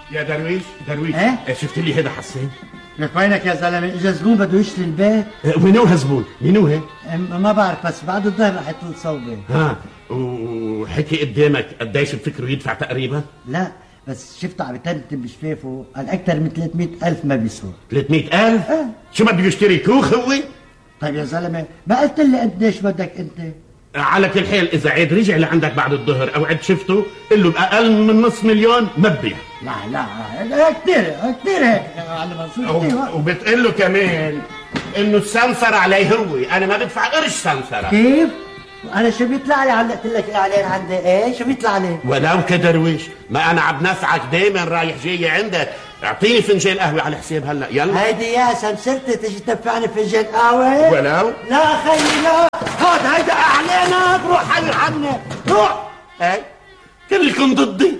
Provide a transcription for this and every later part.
يا درويش ايه؟ شفت لي هذا حسان؟ لك وينك يا زلمه؟ اجا زبون بده يشتري البيت. وينو هالزبون؟ مينو هي؟ ما بعرف، بس بعد الظهر رح يطل صوبه. ها وحكي قدامك قديش بفكره يدفع تقريبا؟ لا بس شفته عم يترتب بشفافه، قال اكثر من 300,000 ما بيسوى. 300,000؟ شو بده يشتري كوخ هو؟ طيب يا زلمه ما قلت لي قديش بدك انت؟ على كل حال اذا عاد رجع لعندك بعد الظهر او عاد شفته قل له باقل من نص مليون ما ببيع. لا كثير هيك على منصور. وبتقول له كمان انه السمسر عليه هو، انا ما بدفع قرش سمسره. كيف؟ انا شو بيطلع لي؟ علقت لك اعلان عندي ايه؟ شو بيطلع لي؟ ولو كدرويش ما انا عم نفعك دايما رايح جاي عندك. اعطيني فنجان قهوه على حساب هلا يلا. هيدي يا سمسرتي تجي تدفعني فنجان قهوه؟ ولو لا خيي لا، هاد هيدا اعلانك، روح حي عني روح. اي كلكم ضدي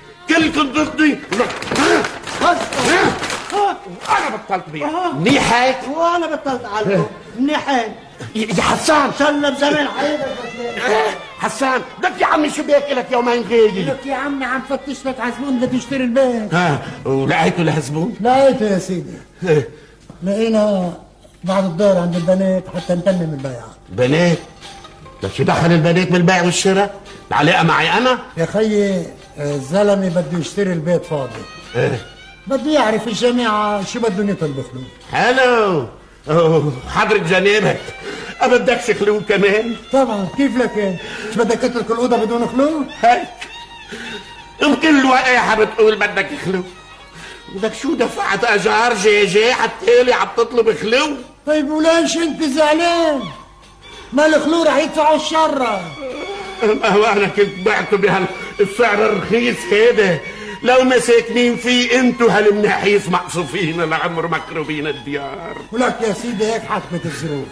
بس انا بطلت بيع. منيحك وانا بطلت عليكم منيحين يا حسان. سلم زمان حياتك. حسان بدك يا عمي شو بياكلك يومين غايب؟ لك يا عمي عم فتش لك على زبون بده يشتري البيت. ولقيته لهزبون؟ لقيته يا سيدي. لقينا بعد الدور عند البنات حتى نتمم البيع. بنات؟ لك شو دخل البنات بالبيع والشراء؟ العلاقه معي انا؟ يا خيي الزلمه بده يشتري البيت فاضي. بده يعرف الجماعه شو بدهم يطلبوا خلوه. حلو. حضرة جنابك بدكش خلو كمان؟ طبعا كيف لك؟ شو بدك تترك الاوضه بدون خلو؟ هيك بكل وقاحه بتقول بدك خلو. بدك شو دفعت اجار جي حتى لي عم تطلب خلو؟ طيب وليش انت زعلان؟ ما الخلو رح يدفعوا الشره. ما هو انا كنت بعته بهالسعر الرخيص هذا، لو ما ساكنين فيه انتو هالمناحيس مقصوفين العمر مكروبين الديار. ولك يا سيدي هيك حكمت الظروف.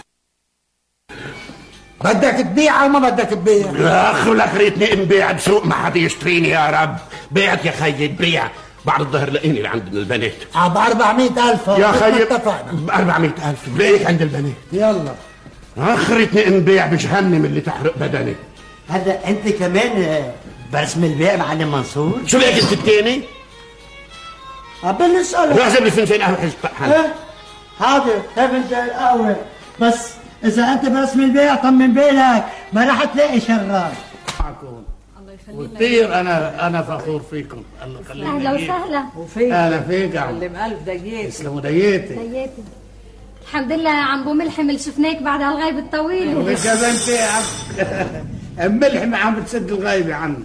بدك تبيع او ما بدك تبيع؟ اخ ولك ريتني انبيع بسوق ما حدا يشتريني يا رب. بيعت يا خيي تبيع بعد الظهر لاقيني لعند البنات. ب 400,000 يا خيي اتفقنا. ب 400,000 بلاقيك عند البنات. يلا اخ ريتني انبيع بجهنم اللي تحرق بدني. هذا انت كمان برسم البيع معلم منصور؟ شو لك انت الثاني؟ قبل نسألك. روح جيب لي فنجان قهوه حاج. حاضر فنجان قهوه، بس اذا انت برسم البيع طمن بالك ما رح تلاقي شرار. معكم وكثير انا فخور فيكم. الله يخليك. اهلا وسهلا. وفيك اهلا فيك عم سلم الف دقيقة. تسلموا دياتي. الحمد لله يا عم بو ملحم اللي شفناك بعد هالغيبة الطويلة. وكذا انت يا عم ملحم عم بتسد الغيبة عني.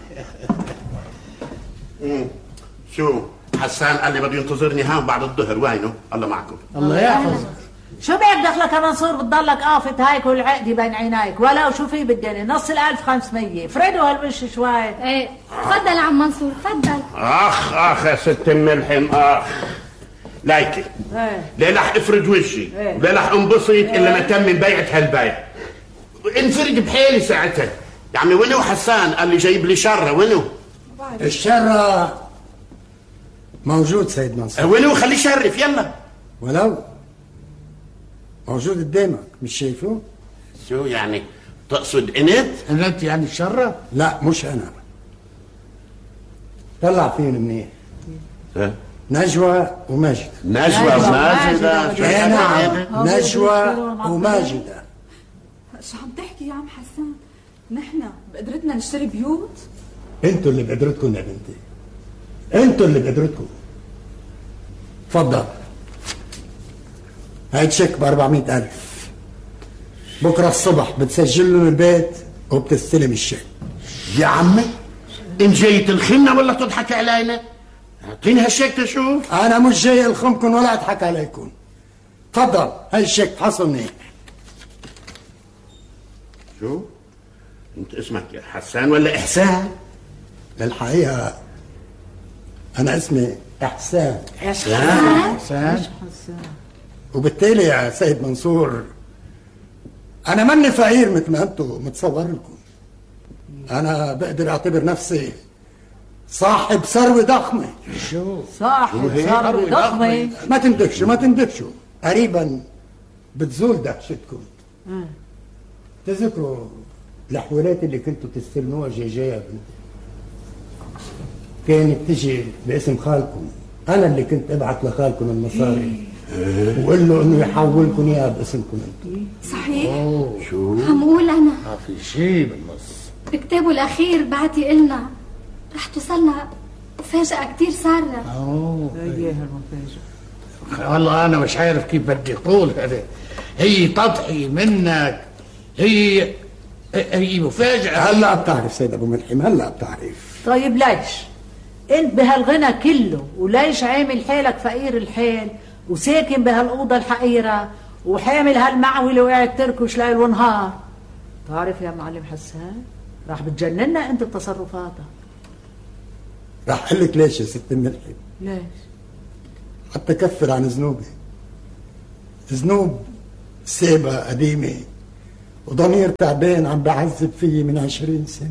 شو حسان قال لي بده ينتظرني هون بعد الظهر، وينه؟ الله معكم. الله يحفظك. شو بيك دخلك يا منصور بتضلك قافت هيك والعقدي بين عينيك، ولو شو في بالدنيا نص 1500 فريدوا هالوش شوي. ايه تفضل يا عم منصور تفضل. اخ يا ست ملحم لايكي. لا رح افرد وجهي لا رح انبسط الا ما تمم بيعة هالبيع. انفرد بحالي ساعتها. يا عمي وينو حسان؟ قال لي جايب لي شره. وينو؟ الشره موجود سيد منصور. وينو؟ خليه يشرف يلا. ولو موجود قدامك مش شايفه؟ شو يعني تقصد انت يعني الشره؟ لا مش انا. طلع فيهم منيح. نجوى وماجدة. نجوى وماجدة. نعم نجوى وماجدة. شو عم تحكي يا عم حسان؟ نحن بقدرتنا نشتري بيوت؟ انتوا اللي بقدرتكم يا بنتي، انتوا اللي بقدرتكم. تفضل هاي تشيك ب 400,000. بكره الصبح بتسجل لهم البيت وبتستلم الشيك. يا عمي ان جاي تلخمنا ولا تضحك علينا؟ اعطيني هالشيك تشوف. انا مش جاي الخمكم ولا اضحك عليكم. تفضل هاي الشيك فحصه منيح. شو؟ انت اسمك حسان ولا احسان؟ للحقيقه انا اسمي احسان. احسان؟ وبالتالي يا سيد منصور انا ماني فقير مثل ما انتم متصور لكم. انا بقدر اعتبر نفسي صاحب ثروه ضخمه. شو صاحب ثروه ضخمه؟ ما تندهشوا قريبا بتزول دهشتكم. تذكروا الحوالات اللي كنتوا تستلموها جاية كانت تجي باسم خالكم انا اللي كنت ابعت لخالكم المصاري وقول له انه يحولكم اياها باسمكم انتم. صحيح؟ شو؟ عم قول انا ما في شيء بالنص. بكتابه الاخير بعت يقلنا رح توصلنا مفاجأة كتير سارة. اياها المفاجأة. والله انا مش عارف كيف بدي اقول هذا. هي تضحي منك، هي مفاجأة. هلا بتعرف سيد ابو ملحم، هلا بتعرف. طيب ليش انت بهالغنى كله وليش عامل حالك فقير الحال وساكن بهالأوضة الحقيرة وحامل هالمعولة وقاعد تركش ليل ونهار؟ تعرف يا معلم حسان راح بتجننا انت بتصرفاتك. راح اقول لك ليش يا ست ملحم. ليش؟ حتى كفر عن ذنوبي. ذنوب سابقة قديمة وضمير تعبان عم بعذب فيي من 20 سنة.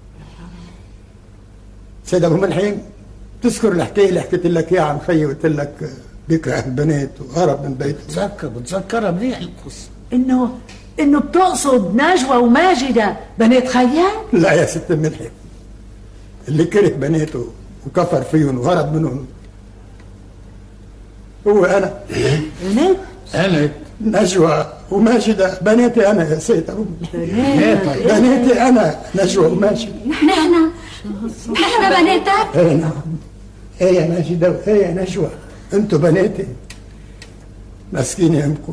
سيد ابو ملحم، تذكر الحكاية اللي حكيت لك اياها عن خيي وقلت لك بيكره البنات وهرب من بيته؟ بتذكرها منيح القصة. انه بتقصد نجوى وماجدة بنات خيال؟ لا يا ست ملحم، اللي كره بناته وكفر فيهم وهرب منهم هو انا. انا؟ نجوى وماجدة بناتي انا يا سيد ابو ملحم. بناتي انا نجوى وماجدة. نحن بناتك؟ ايه نعم، ايه يا ماجدة وايه يا نجوى، انتوا بناتي. مسكينة امكم،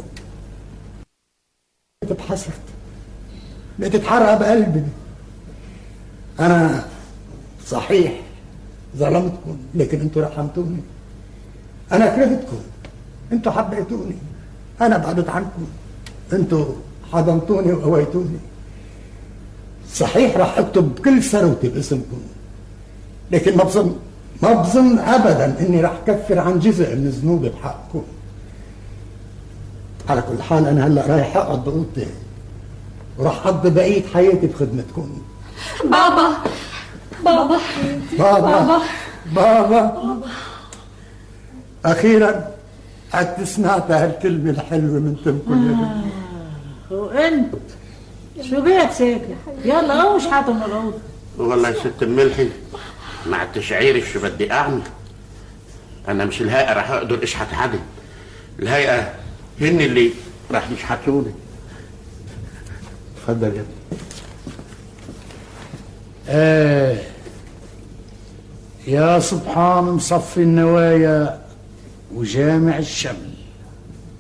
بتتحسرت بتتحرق بقلبي. انا صحيح ظلمتكم لكن انتوا رحمتوني. انا كرهتكم انتوا حبيتوني. انا بعدت عنكم انتوا حضنتوني وقويتوني. صحيح راح اكتب كل ثروتي باسمكم لكن ما بظن ابدا اني راح كفر عن جزء من ذنوبي بحقكم. على كل حال انا هلا رايح اقعد باوضتي وراح اقضي بقيه حياتي بخدمتكم. بابا بابا بابا بابا اخيرا قد سمعت هالكلمه الحلوه من تمكم. وانت شو بيك ساكت؟ يلا اوش حاطه من الأوضة. والله يا ست ملحم ما عدتش عارف شو بدي اعمل. انا مش الهيئه راح اقدر اشحت حدا. الهيئه هن اللي راح يشحتوني. تفضل يا يا سبحان مصفي النوايا وجامع الشمل.